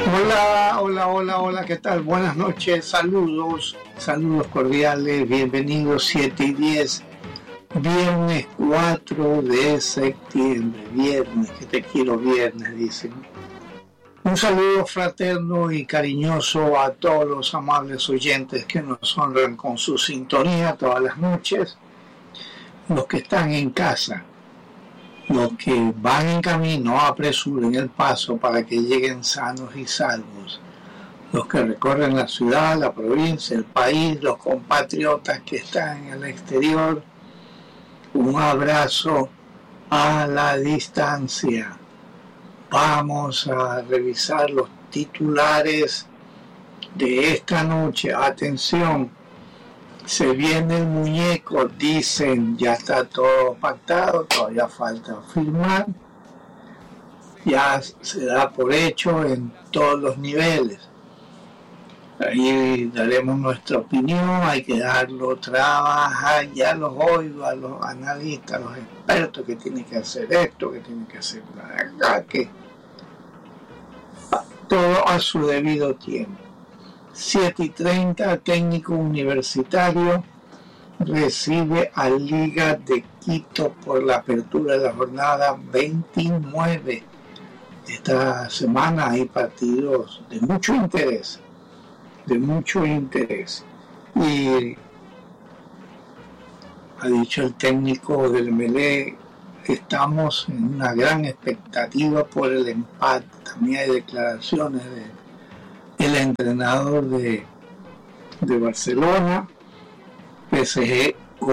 Hola, hola, hola, hola, ¿qué tal? Buenas noches, saludos cordiales, bienvenidos 7:10, viernes 4 de septiembre, viernes, que te quiero viernes, dicen. Un saludo fraterno y cariñoso a todos los amables oyentes que nos honran con su sintonía todas las noches, los que están en casa. Los que van en camino apresuren el paso para que lleguen sanos y salvos. Los que recorren la ciudad, la provincia, el país, los compatriotas que están en el exterior, un abrazo a la distancia. Vamos a revisar los titulares de esta noche. Atención, se viene el muñeco, dicen, ya está todo pactado, todavía falta firmar, ya se da por hecho en todos los niveles. Ahí daremos nuestra opinión, hay que darlo trabajar, ya los oigo a los analistas, a los expertos que tienen que hacer esto, que tienen que hacer acá, que todo a su debido tiempo. 7:30, técnico universitario recibe a Liga de Quito por la apertura de la jornada 29. Esta semana hay partidos de mucho interés. Y ha dicho el técnico del Melé, estamos en una gran expectativa por el empate. También hay declaraciones del entrenador de Barcelona. PSG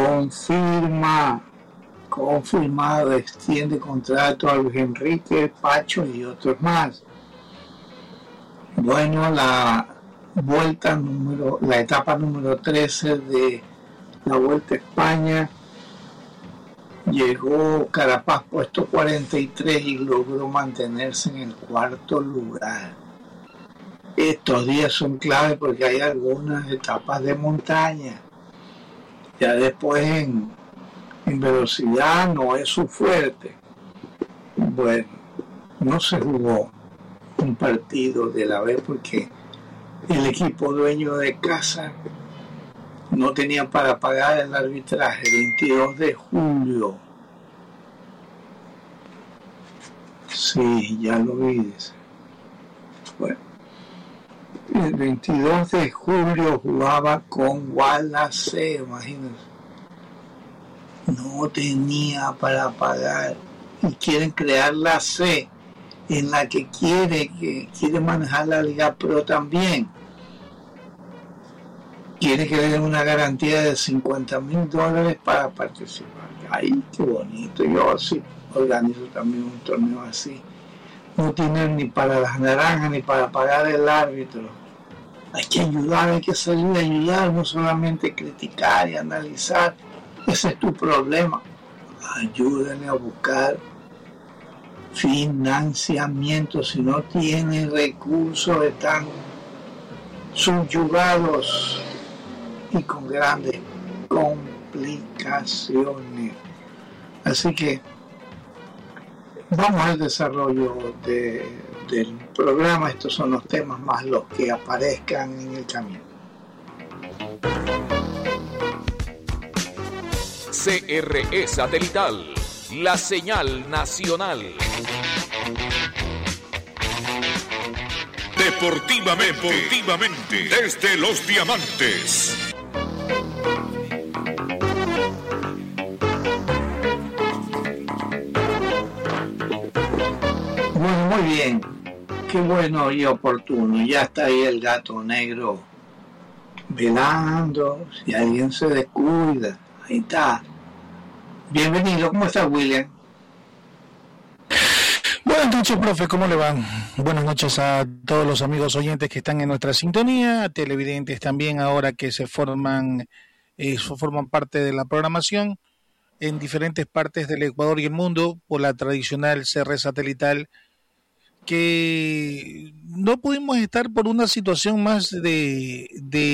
confirmado, extiende contrato a Luis Enrique, Pacho y otros más. Bueno, la etapa número 13 de la Vuelta a España, llegó Carapaz puesto 43 y logró mantenerse en el cuarto lugar. Estos días son clave porque hay algunas etapas de montaña. Ya después en velocidad no es su fuerte. Bueno, no se jugó un partido de la vez porque el equipo dueño de casa no tenía para pagar el arbitraje. 22 de julio. Sí, ya lo vi. Bueno, el 22 de julio jugaba con Wallace, imagínense. No tenía para pagar y quieren crear la C en la que quiere manejar la Liga Pro también. Quiere que le den una garantía de $50,000 para participar. Ay, qué bonito. Yo sí organizo también un torneo así. No tienen ni para las naranjas ni para pagar el árbitro. Hay que ayudar, hay que salir a ayudar, no solamente criticar y analizar. Ese es tu problema. Ayúdenle a buscar financiamiento. Si no tienen recursos, están subyugados y con grandes complicaciones. Así que vamos al desarrollo del programa. Estos son los temas más los que aparezcan en el camino. CRE Satelital, la señal nacional. Deportivamente, desde Los Diamantes. Bueno, muy bien. Qué bueno y oportuno. Ya está ahí el gato negro velando. Si alguien se descuida, ahí está. Bienvenido. ¿Cómo está, William? Buenas noches, profe, ¿cómo le van? Buenas noches a todos los amigos oyentes que están en nuestra sintonía, televidentes también ahora que forman parte de la programación en diferentes partes del Ecuador y el mundo por la tradicional CRE Satelital, que no pudimos estar por una situación más de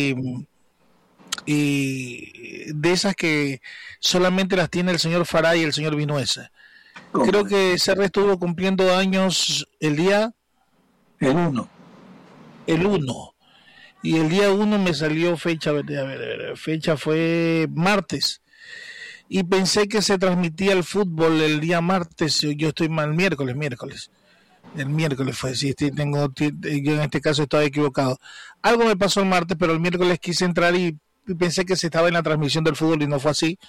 esas que solamente las tiene el señor Farah y el señor Vinuesa. Creo que CRE estuvo cumpliendo años el 1. el 1. Y el día 1 me salió fecha, fecha fue martes. Y pensé que se transmitía el fútbol el día martes, yo estoy mal, miércoles. El miércoles fue, sí, yo en este caso estaba equivocado. Algo me pasó el martes, pero el miércoles quise entrar y pensé que se estaba en la transmisión del fútbol y no fue así.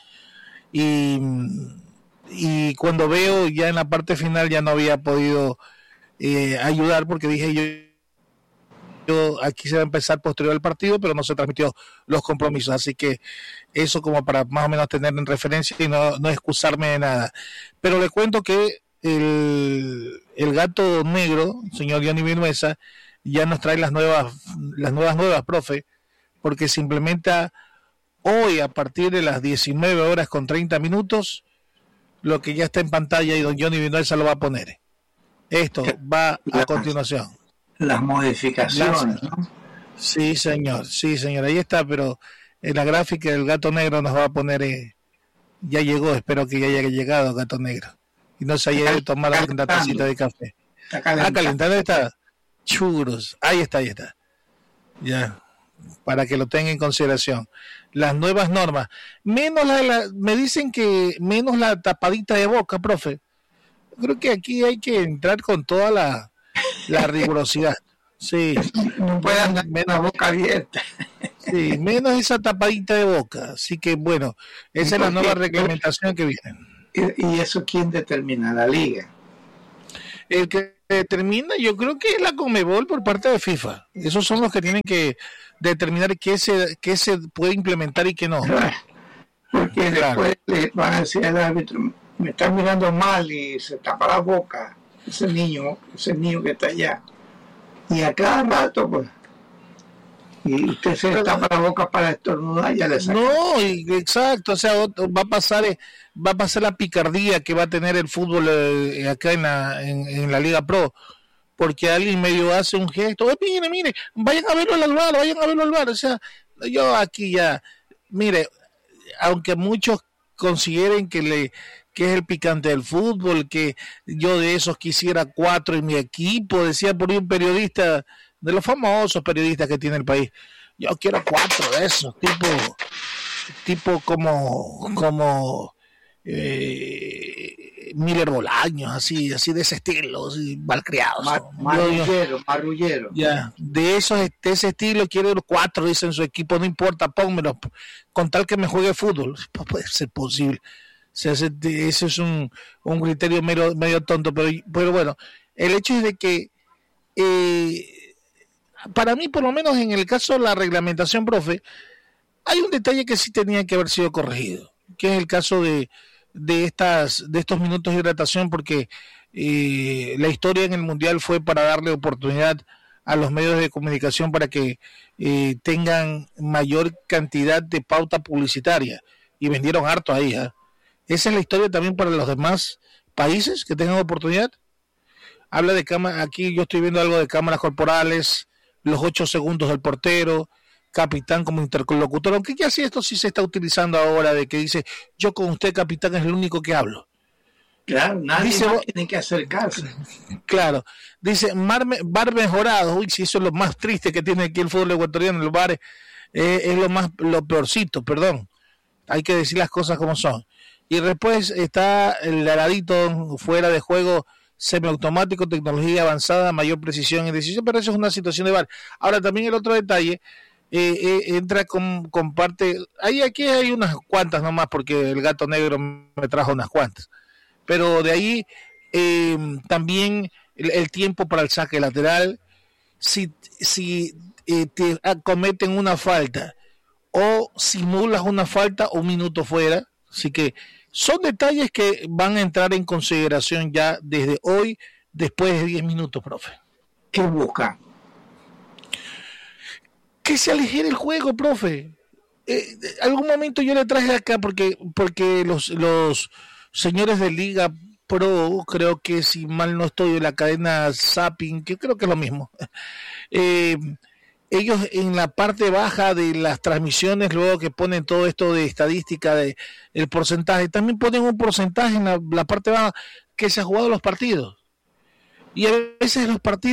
Y cuando veo ya en la parte final ya no había podido ayudar porque dije yo aquí se va a empezar posterior al partido, pero no se transmitió los compromisos, así que eso como para más o menos tener en referencia y no excusarme de nada. Pero le cuento que el gato negro, señor Johnny Vinuesa, ya nos trae las nuevas, profe, porque se implementa hoy a partir de las 19:30 lo que ya está en pantalla y don Johnny Vinuesa lo va a poner. Esto va a continuación. Las modificaciones, ¿no? Sí, señor, ahí está, pero en la gráfica del gato negro nos va a poner, ya llegó, espero que ya haya llegado gato negro y no se haya de tomar una tacita de café. Calentando está, churros, ahí está, ya, para que lo tenga en consideración. Las nuevas normas, menos me dicen que menos la tapadita de boca, profe. Creo que aquí hay que entrar con toda la rigurosidad. Sí. No puede andar con la boca abierta. Sí, menos esa tapadita de boca. Así que bueno, esa es la nueva reglamentación que viene. ¿Y eso quién determina? ¿La liga? El que determina, yo creo que es la Conmebol por parte de FIFA. Esos son los que tienen que determinar qué se puede implementar y qué no. Porque después le van a decir al árbitro, me están mirando mal y se tapa la boca ese niño que está allá. Y a cada rato, pues, y usted se tapa la boca para estornudar, ya le saca. No, exacto, o sea, va a pasar la picardía que va a tener el fútbol acá en la Liga Pro, porque alguien medio hace un gesto, mire, vayan a verlo al bar, o sea, yo aquí ya, mire, aunque muchos consideren que es el picante del fútbol, que yo de esos quisiera 4 en mi equipo, decía por ahí un periodista, de los famosos periodistas que tiene el país, yo quiero 4 de esos, tipo como Miller Bolaños, así de ese estilo, así, malcriados. Marrullero. Ya, de ese estilo quiero 4, dice en su equipo, no importa, pónmelo, con tal que me juegue fútbol, pues puede ser posible. Ese es un criterio medio tonto, pero bueno, el hecho es de que para mí, por lo menos en el caso de la reglamentación, profe, hay un detalle que sí tenía que haber sido corregido, que es el caso de estos minutos de hidratación, porque la historia en el Mundial fue para darle oportunidad a los medios de comunicación para que tengan mayor cantidad de pauta publicitaria, y vendieron harto ahí, ¿eh? Esa es la historia también para los demás países que tengan oportunidad. Habla de cámara, aquí yo estoy viendo algo de cámaras corporales, los 8 segundos del portero, capitán como interlocutor, aunque ya sí esto sí se está utilizando ahora, de que dice, yo con usted capitán es el único que hablo. Claro, nadie tiene que acercarse. Claro, dice bar mejorado, uy, si eso es lo más triste que tiene aquí el fútbol ecuatoriano, los bares, es lo peorcito, perdón, hay que decir las cosas como son. Y después está el aradito fuera de juego, semiautomático, tecnología avanzada, mayor precisión y decisión, pero eso es una situación de VAR. Ahora también el otro detalle, entra con parte, aquí hay unas cuantas nomás, porque el gato negro me trajo unas cuantas, pero de ahí también el tiempo para el saque lateral, si te cometen una falta o simulas una falta, 1 minuto fuera, así que son detalles que van a entrar en consideración ya desde hoy, después de 10 minutos, profe. ¿Qué buscan? Que se aligere el juego, profe. Algún momento yo le traje acá porque los señores de Liga Pro, creo que si mal no estoy, de la cadena Zapping, que creo que es lo mismo, ellos en la parte baja de las transmisiones, luego que ponen todo esto de estadística, de el porcentaje, también ponen un porcentaje en la parte baja que se ha jugado los partidos. Y a veces los partidos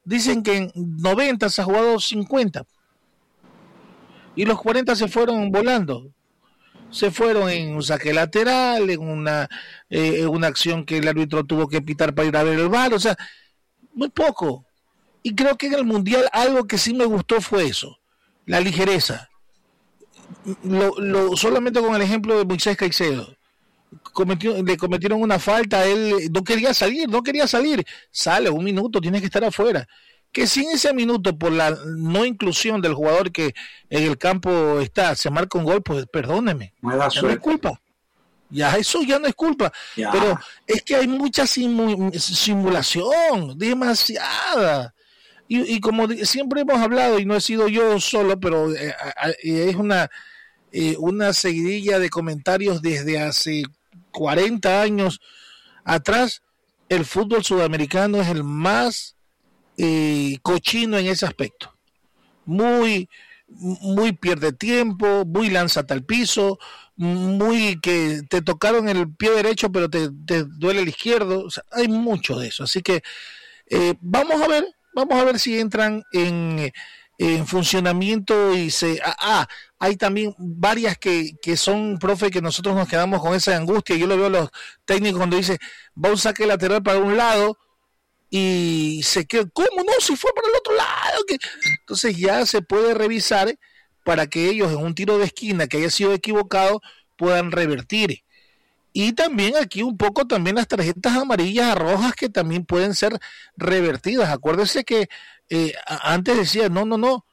dicen que en 90 se ha jugado 50 y los 40 se fueron volando. Se fueron en un saque lateral, en una acción que el árbitro tuvo que pitar para ir a ver el VAR, o sea, muy poco. Y creo que en el Mundial algo que sí me gustó fue eso, la ligereza. Solamente con el ejemplo de Moisés Caicedo. Le cometieron una falta, él no quería salir, sale un minuto, tiene que estar afuera. Que si en ese minuto, por la no inclusión del jugador que en el campo está, se marca un gol, pues perdóneme, ya no es culpa. Ya eso ya no es culpa. Ya. Pero es que hay mucha simulación, demasiada. Y como siempre hemos hablado, y no he sido yo solo, pero es una seguidilla de comentarios desde hace 40 años atrás, el fútbol sudamericano es el más cochino en ese aspecto. Muy pierde tiempo, muy lánzate al piso, muy que te tocaron el pie derecho pero te duele el izquierdo. O sea, hay mucho de eso. Así que vamos a ver si entran en funcionamiento y hay también varias que son, profe, que nosotros nos quedamos con esa angustia. Yo lo veo a los técnicos cuando dice va un saque lateral para un lado y se queda, ¿cómo no? Si fue para el otro lado. Entonces ya se puede revisar para que ellos en un tiro de esquina que haya sido equivocado puedan revertir. Y también aquí un poco también las tarjetas amarillas, rojas, que también pueden ser revertidas. Acuérdese que antes decía, no,